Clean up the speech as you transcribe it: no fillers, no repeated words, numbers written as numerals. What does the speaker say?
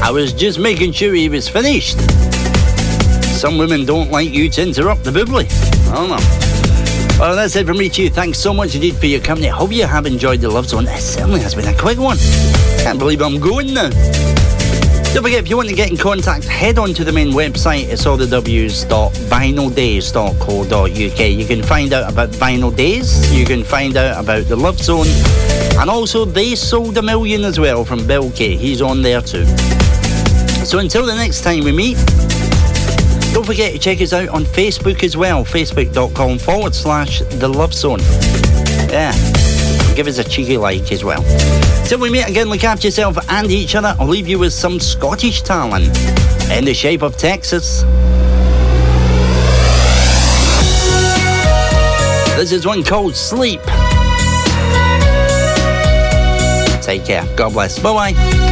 I was just making sure he was finished. Some women don't like you to interrupt the bubbly. I don't know. Well, that's it from me to you. Thanks so much indeed for your company. I hope you have enjoyed the Love Zone. It certainly has been a quick one. Can't believe I'm going now. Don't forget, if you want to get in contact, head on to the main website. It's allthews.vinyldays.co.uk. You can find out about Vinyl Days. You can find out about the Love Zone. And also, They Sold a Million as well from Bill K. He's on there too. So until the next time we meet, don't forget to check us out on Facebook as well. Facebook.com/The Love Zone. Yeah. Give us a cheeky like as well. Till we meet again, look after yourself and each other. I'll leave you with some Scottish talent in the shape of Texas. This is one called Sleep. Take care. God bless. Bye-bye.